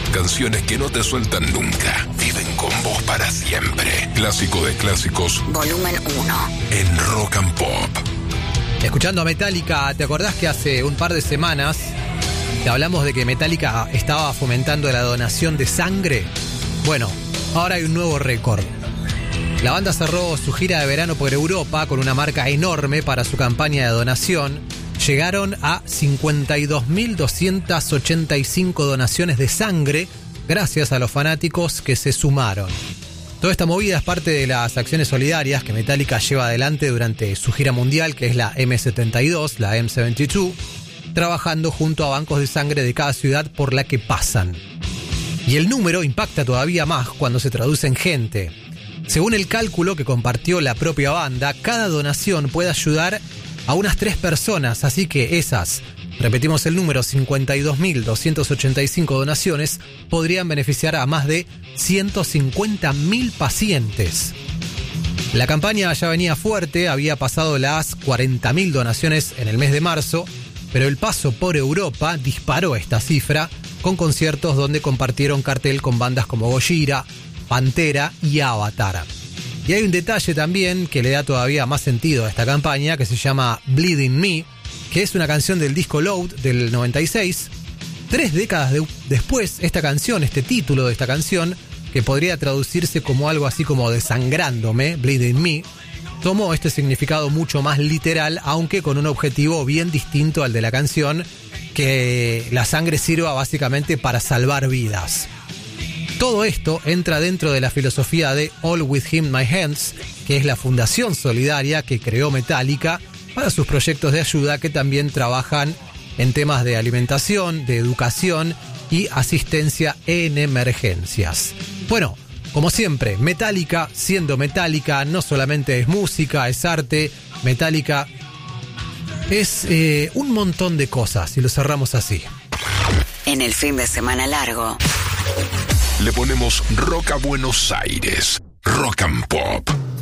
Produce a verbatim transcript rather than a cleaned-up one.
Canciones que no te sueltan nunca. Viven con vos para siempre. Clásico de clásicos. Volumen uno. En Rock and Pop. Escuchando a Metallica, ¿te acordás que hace un par de semanas te hablamos de que Metallica estaba fomentando la donación de sangre? Bueno, ahora hay un nuevo récord. La banda cerró su gira de verano por Europa con una marca enorme para su campaña de donación. Llegaron a cincuenta y dos mil doscientas ochenta y cinco donaciones de sangre gracias a los fanáticos que se sumaron. Toda esta movida es parte de las acciones solidarias que Metallica lleva adelante durante su gira mundial, que es la eme setenta y dos, la eme setenta y dos, trabajando junto a bancos de sangre de cada ciudad por la que pasan. Y el número impacta todavía más cuando se traduce en gente. Según el cálculo que compartió la propia banda, cada donación puede ayudar a unas tres personas, así que esas, repetimos el número, cincuenta y dos mil doscientas ochenta y cinco donaciones, podrían beneficiar a más de ciento cincuenta mil pacientes. La campaña ya venía fuerte, había pasado las cuarenta mil donaciones en el mes de marzo, pero el paso por Europa disparó esta cifra con conciertos donde compartieron cartel con bandas como Gojira, Pantera y Avatar. Y hay un detalle también que le da todavía más sentido a esta campaña, que se llama Bleeding Me, que es una canción del disco Load del noventa y seis. Tres décadas de, después, esta canción, este título de esta canción, que podría traducirse como algo así como desangrándome, Bleeding Me, tomó este significado mucho más literal, aunque con un objetivo bien distinto al de la canción, que la sangre sirva básicamente para salvar vidas. Todo esto entra dentro de la filosofía de All With Him My Hands, que es la fundación solidaria que creó Metallica para sus proyectos de ayuda, que también trabajan en temas de alimentación, de educación y asistencia en emergencias. Bueno, como siempre, Metallica, siendo Metallica, no solamente es música, es arte. Metallica es eh, un montón de cosas, y lo cerramos así. En el fin de semana largo le ponemos rock a Buenos Aires. Rock and Pop.